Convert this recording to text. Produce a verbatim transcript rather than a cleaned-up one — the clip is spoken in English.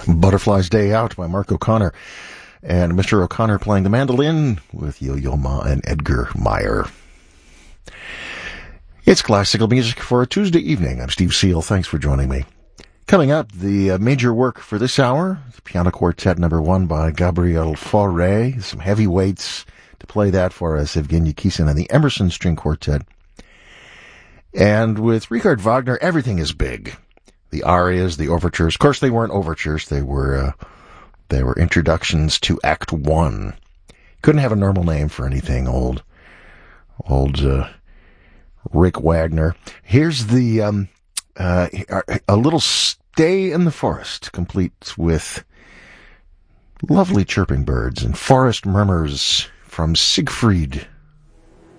Butterfly's Day Out by Mark O'Connor. And Mister O'Connor playing the mandolin with Yo-Yo Ma and Edgar Meyer. It's classical music for a Tuesday evening. I'm Steve Seal. Thanks for joining me. Coming up, the uh, major work for this hour, the Piano Quartet number one by Gabriel Fauré. Some heavyweights to play that for us, Evgeny Kissin and the Emerson String Quartet. And with Richard Wagner, everything is big. The arias, the overtures. Of course, they weren't overtures. They were uh, they were introductions to Act One. Couldn't have a normal name for anything. Old, old uh, Rick Wagner. Here's the um, uh, a little stay in the forest, complete with lovely chirping birds and forest murmurs from Siegfried